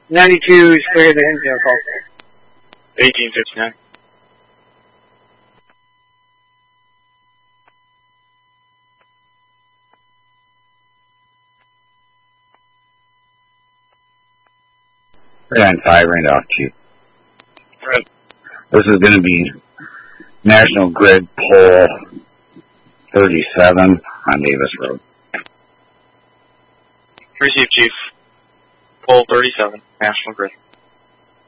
92 is clear the Hinsdale call. 1859. Ran 5, ran off Chief. Right. This is going to be National Grid Pole 37 on Davis Road. Receive, Chief. Pole 37, National Grid.